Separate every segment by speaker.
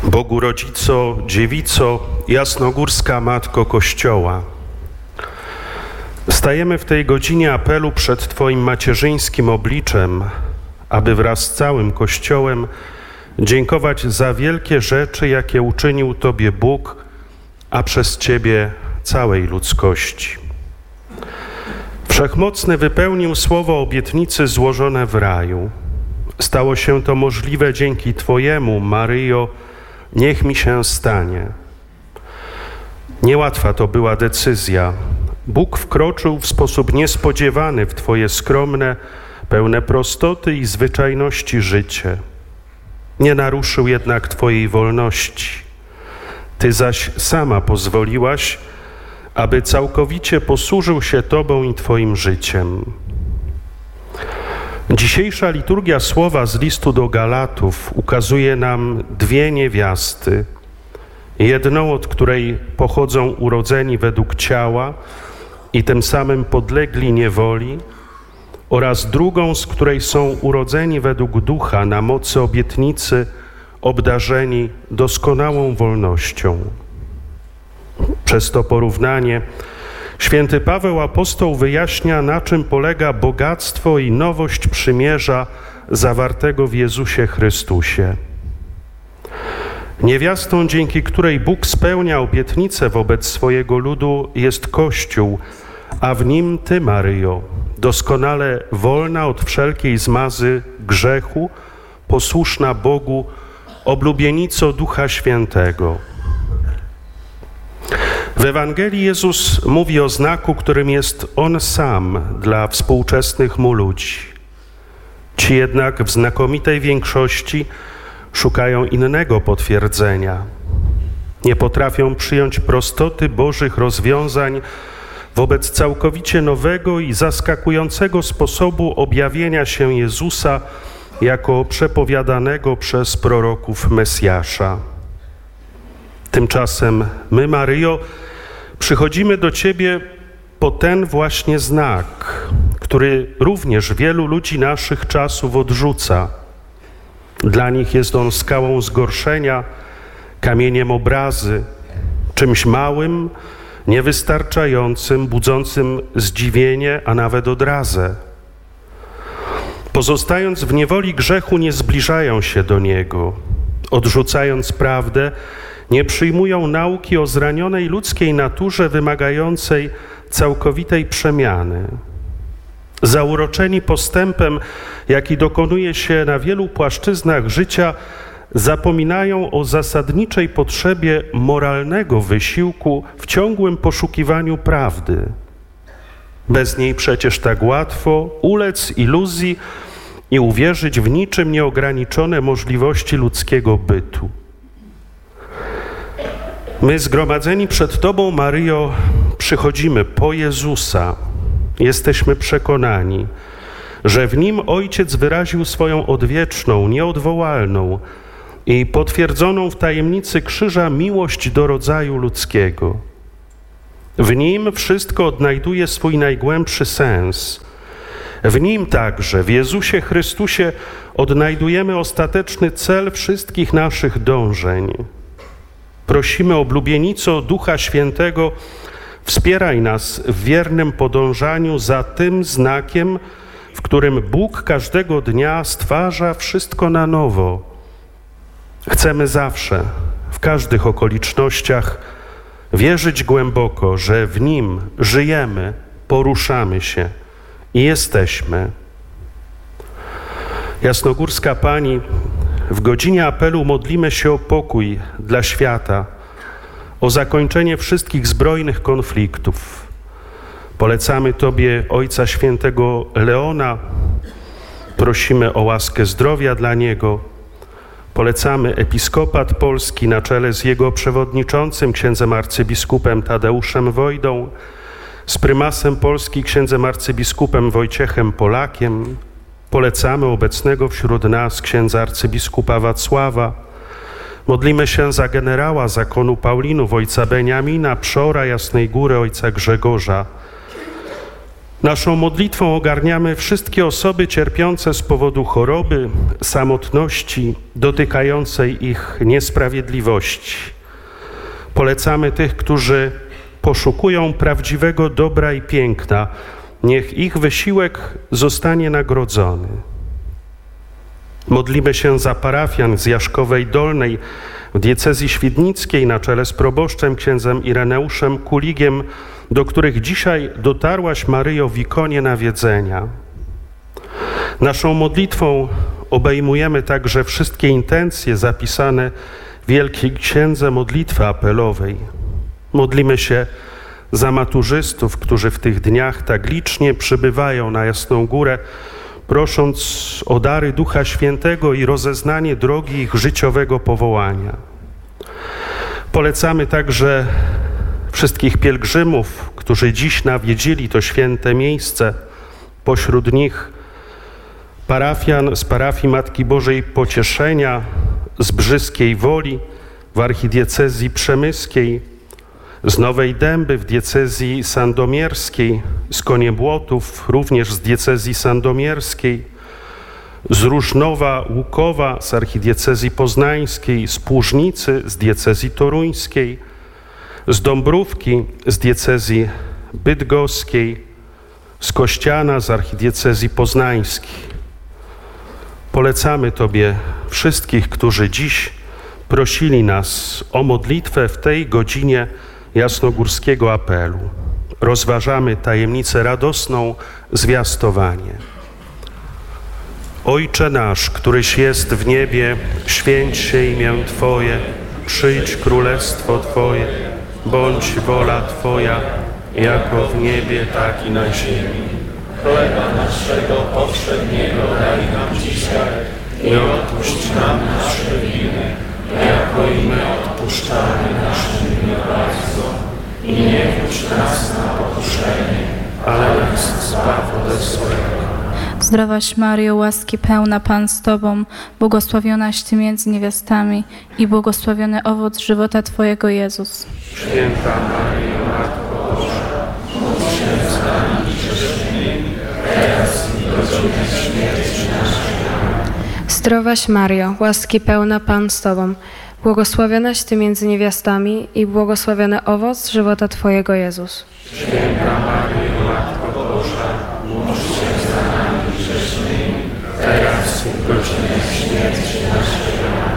Speaker 1: Bogu Rodzico, Dziewico, Jasnogórska Matko Kościoła. Stajemy w tej godzinie apelu przed Twoim macierzyńskim obliczem, aby wraz z całym Kościołem dziękować za wielkie rzeczy, jakie uczynił Tobie Bóg, a przez Ciebie całej ludzkości. Wszechmocny wypełnił słowo obietnicy złożone w raju. Stało się to możliwe dzięki Twojemu, Maryjo, niech mi się stanie. Niełatwa to była decyzja. Bóg wkroczył w sposób niespodziewany w Twoje skromne, pełne prostoty i zwyczajności życie. Nie naruszył jednak Twojej wolności. Ty zaś sama pozwoliłaś, aby całkowicie posłużył się Tobą i Twoim życiem. Dzisiejsza liturgia słowa z listu do Galatów ukazuje nam dwie niewiasty. Jedną, od której pochodzą urodzeni według ciała i tym samym podlegli niewoli, oraz drugą, z której są urodzeni według ducha na mocy obietnicy, obdarzeni doskonałą wolnością. Przez to porównanie święty Paweł apostoł wyjaśnia, na czym polega bogactwo i nowość przymierza zawartego w Jezusie Chrystusie. Niewiastą, dzięki której Bóg spełnia obietnicę wobec swojego ludu, jest Kościół, a w nim Ty, Maryjo, doskonale wolna od wszelkiej zmazy grzechu, posłuszna Bogu, oblubienico Ducha Świętego. W Ewangelii Jezus mówi o znaku, którym jest On sam dla współczesnych Mu ludzi. Ci jednak w znakomitej większości szukają innego potwierdzenia. Nie potrafią przyjąć prostoty Bożych rozwiązań wobec całkowicie nowego i zaskakującego sposobu objawienia się Jezusa jako przepowiadanego przez proroków Mesjasza. Tymczasem my, Maryjo, przychodzimy do Ciebie po ten właśnie znak, który również wielu ludzi naszych czasów odrzuca. Dla nich jest on skałą zgorszenia, kamieniem obrazy, czymś małym, niewystarczającym, budzącym zdziwienie, a nawet odrazę. Pozostając w niewoli grzechu, nie zbliżają się do Niego. Odrzucając prawdę, nie przyjmują nauki o zranionej ludzkiej naturze wymagającej całkowitej przemiany. Zauroczeni postępem, jaki dokonuje się na wielu płaszczyznach życia, zapominają o zasadniczej potrzebie moralnego wysiłku w ciągłym poszukiwaniu prawdy. Bez niej przecież tak łatwo ulec iluzji i uwierzyć w niczym nieograniczone możliwości ludzkiego bytu. My, zgromadzeni przed Tobą, Maryjo, przychodzimy po Jezusa. Jesteśmy przekonani, że w Nim Ojciec wyraził swoją odwieczną, nieodwołalną i potwierdzoną w tajemnicy krzyża miłość do rodzaju ludzkiego. W Nim wszystko odnajduje swój najgłębszy sens. W Nim także, w Jezusie Chrystusie, odnajdujemy ostateczny cel wszystkich naszych dążeń. Prosimy, oblubienico Ducha Świętego, wspieraj nas w wiernym podążaniu za tym znakiem, w którym Bóg każdego dnia stwarza wszystko na nowo. Chcemy zawsze, w każdych okolicznościach, wierzyć głęboko, że w Nim żyjemy, poruszamy się i jesteśmy. Jasnogórska Pani, w godzinie apelu modlimy się o pokój dla świata, o zakończenie wszystkich zbrojnych konfliktów. Polecamy Tobie Ojca Świętego Leona, prosimy o łaskę zdrowia dla niego. Polecamy Episkopat Polski na czele z jego przewodniczącym, księdzem arcybiskupem Tadeuszem Wojdą, z prymasem Polski, księdzem arcybiskupem Wojciechem Polakiem. Polecamy obecnego wśród nas księdza arcybiskupa Wacława. Modlimy się za generała zakonu Paulinów, ojca Beniamina, przeora Jasnej Góry, ojca Grzegorza. Naszą modlitwą ogarniamy wszystkie osoby cierpiące z powodu choroby, samotności, dotykającej ich niesprawiedliwości. Polecamy tych, którzy poszukują prawdziwego dobra i piękna. Niech ich wysiłek zostanie nagrodzony. Modlimy się za parafian z Jaszkowej Dolnej w diecezji świdnickiej na czele z proboszczem księdzem Ireneuszem Kuligiem, do których dzisiaj dotarłaś, Maryjo, w ikonie nawiedzenia. Naszą modlitwą obejmujemy także wszystkie intencje zapisane w Wielkiej Księdze Modlitwy Apelowej. Modlimy się za maturzystów, którzy w tych dniach tak licznie przybywają na Jasną Górę, prosząc o dary Ducha Świętego i rozeznanie drogi ich życiowego powołania. Polecamy także wszystkich pielgrzymów, którzy dziś nawiedzili to święte miejsce. Pośród nich parafian z parafii Matki Bożej Pocieszenia, z Brzyskiej Woli w archidiecezji przemyskiej, z Nowej Dęby w diecezji sandomierskiej, z Koniebłotów również z diecezji sandomierskiej, z Różnowa Łukowa z archidiecezji poznańskiej, z Płużnicy z diecezji toruńskiej, z Dąbrówki z diecezji bydgoskiej, z Kościana z archidiecezji poznańskiej. Polecamy Tobie wszystkich, którzy dziś prosili nas o modlitwę w tej godzinie jasnogórskiego apelu. Rozważamy tajemnicę radosną, zwiastowanie. Ojcze nasz, któryś jest w niebie, święć się imię Twoje, przyjdź królestwo Twoje, bądź wola Twoja, jako w niebie, tak i na ziemi.
Speaker 2: Chleba naszego powszedniego daj nam dzisiaj i odpuść nam nasze winy, jako i my odpuszczamy naszym winowajcom. I nie wódź nas na pokuszenie, ale nas zbaw ode złego.
Speaker 3: Zdrowaś Maryjo, łaski pełna, Pan z Tobą, błogosławionaś Ty między niewiastami i błogosławiony owoc żywota Twojego, Jezus.
Speaker 1: Święta Maryjo, Matko Boża, módl się za nami grzesznymi, teraz i w godzinę śmierci naszej.
Speaker 4: Zdrowaś Maryjo, łaski pełna, Pan z Tobą, błogosławionaś Ty między niewiastami i błogosławiony owoc żywota Twojego, Jezus.
Speaker 1: Święta Maryjo, Matko Boża, módl się za nami grzesznymi, teraz i w godzinę śmierci naszej.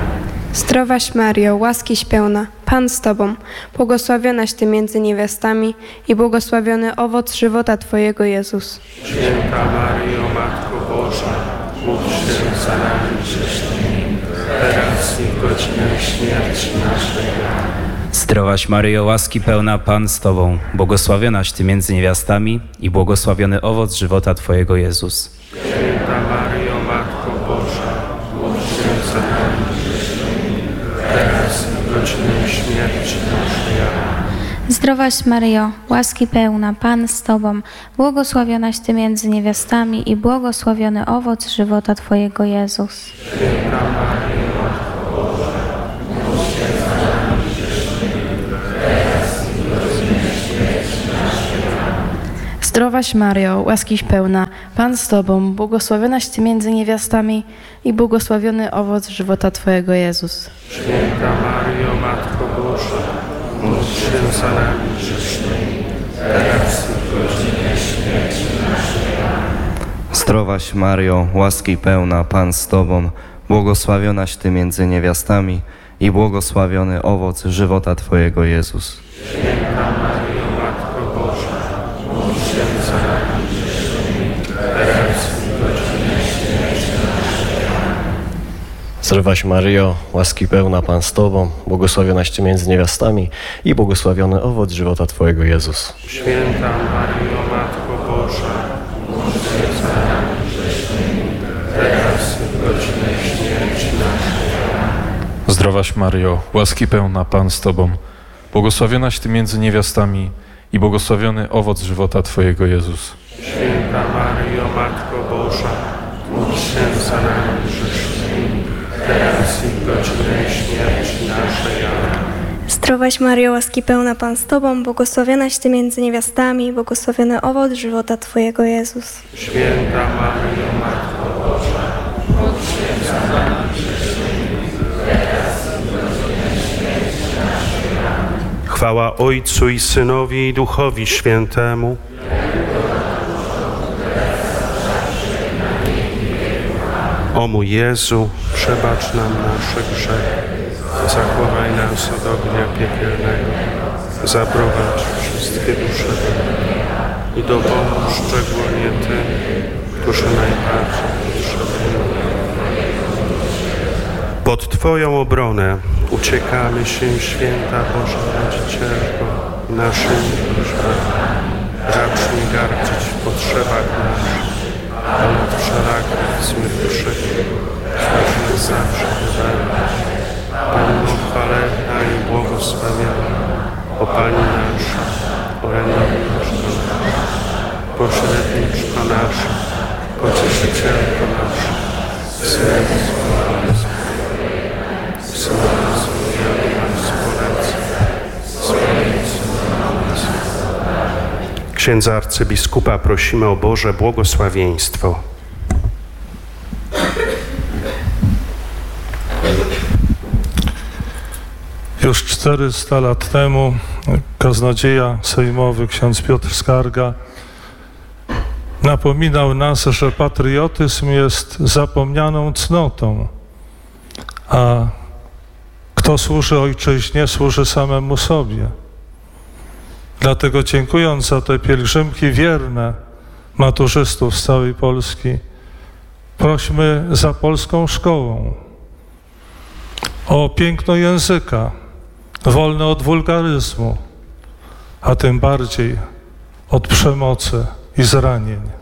Speaker 5: Zdrowaś Maryjo, łaskiś pełna, Pan z Tobą, błogosławionaś Ty między niewiastami i błogosławiony owoc żywota Twojego, Jezus.
Speaker 1: Święta Maryjo, Matko Boża, módl się za nami grzesznymi, teraz i w godzinę śmierci naszej.
Speaker 6: Zdrowaś Maryjo, łaski pełna, Pan z Tobą, błogosławionaś Ty między niewiastami i błogosławiony owoc żywota Twojego, Jezus.
Speaker 1: Święta Maryjo, Matko Boża, módl się za nami grzesznymi, teraz i w godzinę śmierci naszej.
Speaker 7: Zdrowaś Maryjo, łaski pełna, Pan z Tobą, błogosławionaś Ty między niewiastami i błogosławiony owoc żywota Twojego, Jezus.
Speaker 1: Święta Maryjo, Matko Boża, módl się za nami grzesznymi, teraz i w godzinę śmierci naszej.
Speaker 8: Zdrowaś Maryjo, łaskiś pełna, Pan z Tobą, błogosławionaś Ty między niewiastami i błogosławiony owoc żywota Twojego, Jezus.
Speaker 1: Święta Maryjo, Matko Boża, módl się za nami grzesznymi, teraz i w godzinę śmierci naszej.
Speaker 9: Zdrowaś Maryjo, łaski pełna, Pan z Tobą, błogosławionaś Ty między niewiastami i błogosławiony owoc żywota Twojego, Jezus.
Speaker 1: Święta Maryjo, Matko Boża, módl się za nami grzesznymi, teraz i w godzinę śmierci naszej.
Speaker 10: Zdrowaś Maryjo, łaski pełna, Pan z Tobą, błogosławionaś Ty między niewiastami i błogosławiony owoc żywota Twojego, Jezus.
Speaker 1: Święta Maryjo, Matko Boża, módl się za nami grzesznymi, teraz i w godzinę śmierci naszej.
Speaker 11: Zdrowaś Maryjo, łaski pełna, Pan z Tobą, błogosławionaś Ty między niewiastami i błogosławiony owoc żywota Twojego, Jezus.
Speaker 1: Święta Maryjo, Matko Boża, módl się za nami grzesznymi, teraz i w godzinę śmierci naszej.
Speaker 12: Zdrowaś Maryjo, łaski pełna Pan z Tobą, błogosławionaś Ty między niewiastami i błogosławiony owoc żywota Twojego, Jezus.
Speaker 1: Święta Maryjo, Matko Boża, módl się za nami grzesznymi, teraz i w godzinę śmierci naszej. Amen. Chwała Ojcu i Synowi i Duchowi Świętemu. O mój Jezu, przebacz nam nasze grzechy, zachowaj nas od ognia piekielnego, zaprowadź wszystkie dusze do nieba i dopomóż szczególnie tym, którzy najbardziej potrzebują. Pod Twoją obronę uciekamy się, Święta Boża Rodzicielko, naszymi grzechami. Racz nie gardzić w potrzebach naszych, ale od wszelakich złych przyczyn, które zawsze wydawać. Panno chwalebna i błogosławiona, o Pani nasza, orędowniczko nasza, pośredniczko nasza, pocieszycielko nasza, Księdza arcybiskupa prosimy o Boże błogosławieństwo.
Speaker 13: Już 400 lat temu kaznodzieja sejmowy ksiądz Piotr Skarga napominał nas, że patriotyzm jest zapomnianą cnotą, a kto służy ojczyźnie, służy samemu sobie. Dlatego dziękując za te pielgrzymki wierne maturzystów z całej Polski, prośmy za polską szkołą o piękno języka, wolne od wulgaryzmu, a tym bardziej od przemocy i zranień.